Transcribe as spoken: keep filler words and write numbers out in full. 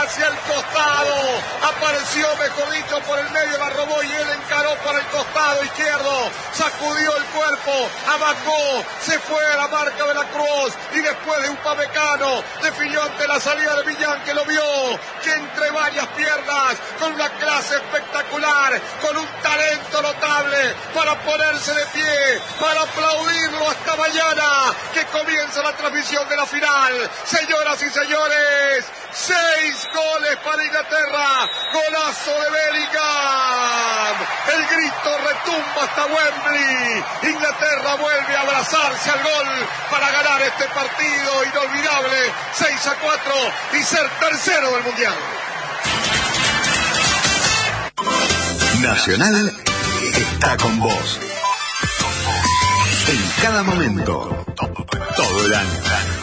hacia el costado, apareció, mejor dicho, por el medio, la robó y él encaró por el costado izquierdo, sacudió el cuerpo, abacó, se fue a la marca de la Cruz y después de un Pamecano definió ante la salida de Millán, que lo vio, que entre varias piernas, con una clase espectacular, con un talento notable para ponerse de pie, para aplaudirlo hasta mañana, que comienza la transmisión de la final. Señoras y señores, seis goles para Inglaterra, golazo de Bellingham, el grito retumba hasta Wembley, Inglaterra vuelve a abrazarse al gol para ganar este partido inolvidable, seis a cuatro, y ser tercero del Mundial. Nacional está con vos en cada momento, todo el año.